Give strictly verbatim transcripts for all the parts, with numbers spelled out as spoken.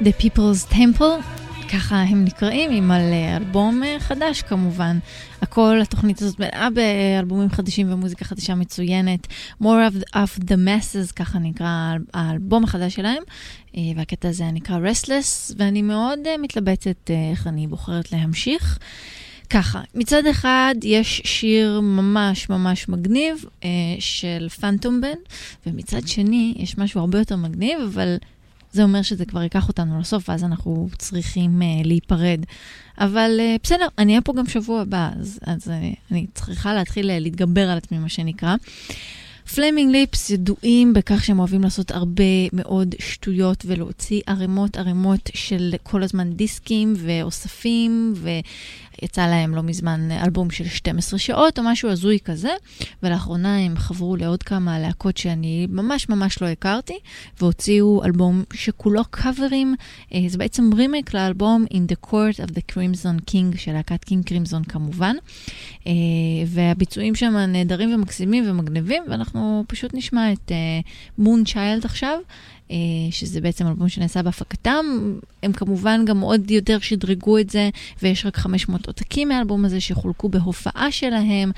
The People's Temple, ככה הם נקראים, עם על אלבום חדש כמובן. הכל, התוכנית הזאת מלאה באלבומים חדשים ומוזיקה חדשה מצוינת. More of, of the Masses, ככה נקרא האלבום החדש שלהם, והקטע הזה נקרא Restless, ואני מאוד מתלבטת איך אני בוחרת להמשיך. ככה, מצד אחד יש שיר ממש ממש מגניב אה, של פנטום בן, ומצד שני יש משהו הרבה יותר מגניב, אבל זה אומר שזה כבר ייקח אותנו לסוף, ואז אנחנו צריכים אה, להיפרד. אבל אה, בסדר, אני אהיה פה גם שבוע הבא, אז, אז אה, אני צריכה להתחיל אה, להתגבר על עצמי, מה שנקרא. פליימינג ליפס ידועים בכך שהם אוהבים לעשות הרבה מאוד שטויות ולהוציא ערימות ערימות של כל הזמן דיסקים ואוספים, ויצא להם לא מזמן אלבום של שתים עשרה שעות או משהו הזוי כזה, ולאחרונה הם חברו לעוד כמה להקות שאני ממש ממש לא הכרתי, והוציאו אלבום שכולו קאברים. זה בעצם רימייק לאלבום In the Court of the Crimson King של להקת קינג קרימזון כמובן, והביצועים שם נהדרים ומקסימים ומגניבים, ואנחנו פשוט נשמע את Moon Child עכשיו, שזה בעצם אלבום שנעשה בהפקתם. הם כמובן גם עוד יותר שדרגו את זה, ויש רק חמש מאות עותקים מהאלבום הזה שחולקו בהופעה שלהם,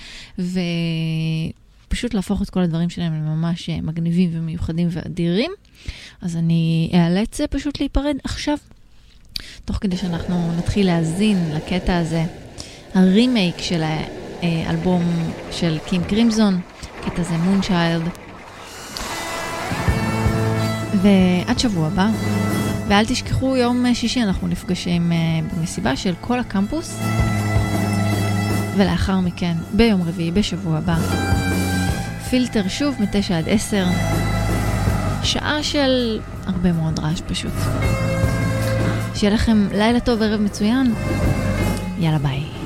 ופשוט להפוך את כל הדברים שלהם לממש מגניבים ומיוחדים ואדירים. אז אני אאלץ פשוט להיפרד עכשיו, תוך כדי שאנחנו נתחיל להזין לקטע הזה, הרימייק של האלבום של קינג קרימזון, קטע זה Moon Child. ועד שבוע הבא, ואל תשכחו, יום שישי אנחנו נפגשים במסיבה של כל הקמפוס, ולאחר מכן ביום רביעי בשבוע הבא פילטר שוב מתשע עד עשר, שעה של הרבה מאוד רעש פשוט. שיהיה לכם לילה טוב, ערב מצוין, יאללה ביי.